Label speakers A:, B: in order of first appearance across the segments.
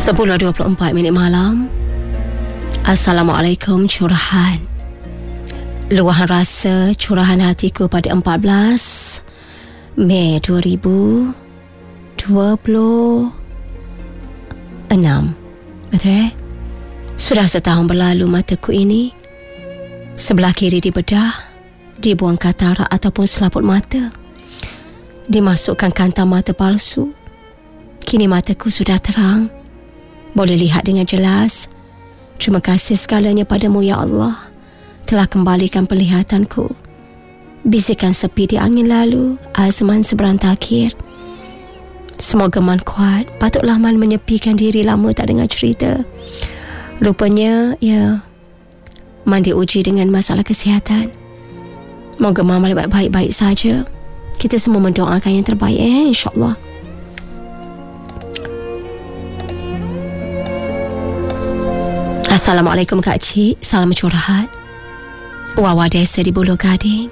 A: 10.24 malam. Assalamualaikum curahan. Luahan rasa curahan hatiku pada 14 Mei 2026. Betul? Sudah setahun berlalu mataku ini. Sebelah kiri dibedah, dibuang katarak ataupun selaput mata, dimasukkan kanta mata palsu. Kini mataku sudah terang, boleh lihat dengan jelas. Terima kasih segalanya padamu ya Allah, telah kembalikan penglihatanku. Bisikan sepi di angin lalu, azman seberantakhir. Semoga Man kuat. Patutlah Man menyepikan diri lama tak dengar cerita. Rupanya ya, Man diuji dengan masalah kesihatan. Moga Man boleh baik-baik saja. Kita semua mendoakan yang terbaik, insyaAllah. Assalamualaikum Kak Cik. Salam curhat. Wawa desa di Buluh Gading.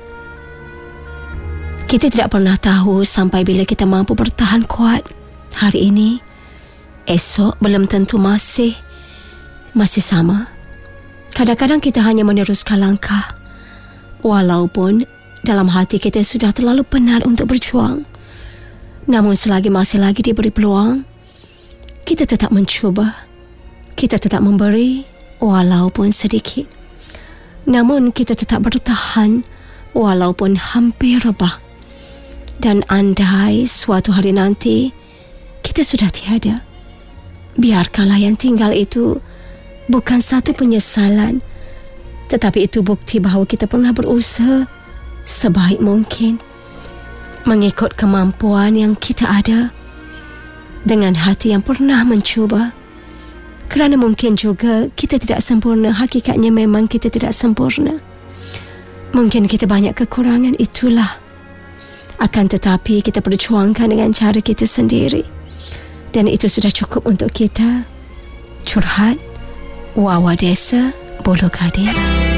A: Kita tidak pernah tahu sampai bila kita mampu bertahan kuat. Hari ini, esok belum tentu masih sama. Kadang-kadang kita hanya meneruskan langkah, walaupun dalam hati kita sudah terlalu penat untuk berjuang. Namun selagi masih lagi diberi peluang, kita tetap mencuba. Kita tetap memberi walaupun sedikit. Namun kita tetap bertahan walaupun hampir rebah. Dan andai suatu hari nanti kita sudah tiada, biarkanlah yang tinggal itu bukan satu penyesalan, tetapi itu bukti bahawa kita pernah berusaha sebaik mungkin, mengikut kemampuan yang kita ada, dengan hati yang pernah mencuba. Kerana mungkin juga kita tidak sempurna. Hakikatnya memang kita tidak sempurna. Mungkin kita banyak kekurangan, itulah. Akan tetapi kita perjuangkan dengan cara kita sendiri. Dan itu sudah cukup untuk kita. Curhat Wawa Desa Buluh Gading.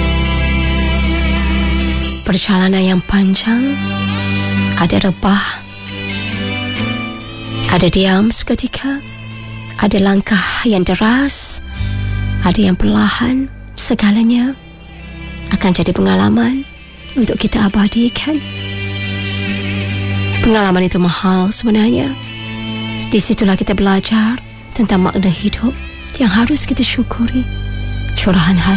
A: Perjalanan yang panjang, ada rebah, ada diam seketika, ada langkah yang deras, ada yang perlahan. Segalanya akan jadi pengalaman untuk kita abadikan. Pengalaman itu mahal sebenarnya. Di situlah kita belajar tentang makna hidup yang harus kita syukuri. Curahan hati.